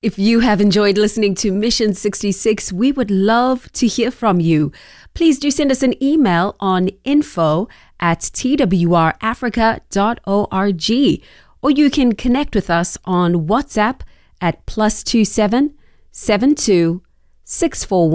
If you have enjoyed listening to Mission 66, we would love to hear from you. Please do send us an email on info@twrafrica.org, or you can connect with us on WhatsApp at +27 72 641